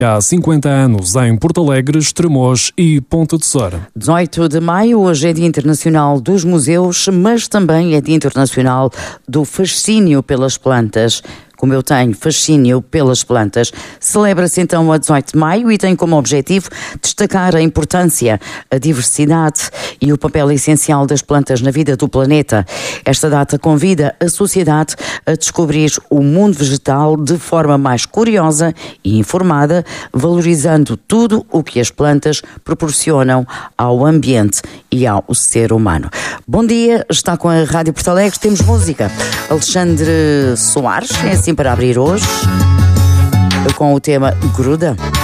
Há 50 anos em Porto Alegre, Estremoz e Ponta de Cora. 18 de maio, hoje é Dia Internacional dos Museus, mas também é Dia Internacional do Fascínio pelas Plantas. Como eu tenho fascínio pelas plantas, celebra-se então a 18 de maio e tem como objetivo destacar a importância, a diversidade e o papel essencial das plantas na vida do planeta. Esta data convida a sociedade a descobrir o mundo vegetal de forma mais curiosa e informada, valorizando tudo o que as plantas proporcionam ao ambiente e ao ser humano. Bom dia, está com a Rádio Porto Alegre, temos música. Alexandre Soares, é assim para abrir hoje, com o tema Gruda.